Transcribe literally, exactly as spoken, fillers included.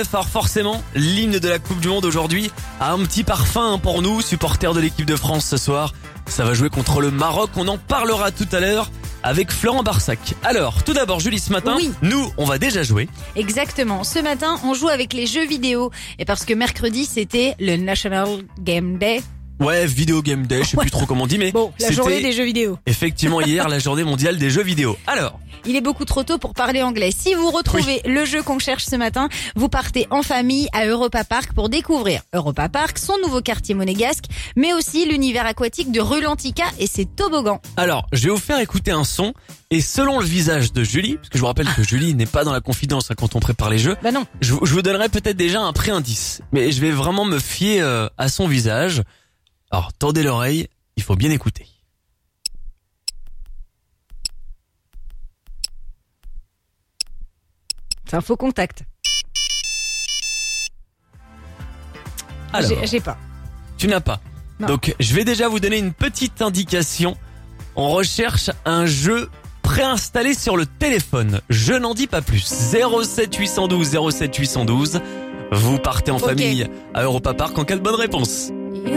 Alors forcément, l'hymne de la Coupe du Monde aujourd'hui a un petit parfum pour nous, supporters de l'équipe de France ce soir. Ça va jouer contre le Maroc, on en parlera tout à l'heure avec Florent Barsac. Alors, tout d'abord Julie, ce matin, Oui. nous, on va déjà jouer. Exactement. Ce matin, on joue avec les jeux vidéo. Et parce que mercredi, c'était le National Game Day. Ouais, Video Game Day, je sais plus trop comment on dit, mais Bon, la c'était journée des jeux vidéo. effectivement hier la journée mondiale des jeux vidéo. Alors, Il est beaucoup trop tôt pour parler anglais. Si vous retrouvez le jeu qu'on cherche ce matin, vous partez en famille à Europa Park pour découvrir Europa Park, son nouveau quartier monégasque, mais aussi l'univers aquatique de Rulantica et ses toboggans. alors, je vais vous faire écouter un son et selon le visage de Julie, parce que je vous rappelle que Julie n'est pas dans la confidence hein, quand on prépare les jeux, Bah non. je, vous- je vous donnerai peut-être déjà un pré-indice, mais je vais vraiment me fier euh, à son visage. Alors, tendez l'oreille, il faut bien écouter. C'est un faux contact. Alors, J'ai j'ai pas. tu n'as pas. Non. Donc, je vais déjà vous donner une petite indication. On recherche un jeu préinstallé sur le téléphone. Je n'en dis pas plus. zéro sept huit un deux zéro sept huit un deux. Vous partez en Ok. famille à Europa Park en cas de bonne réponse.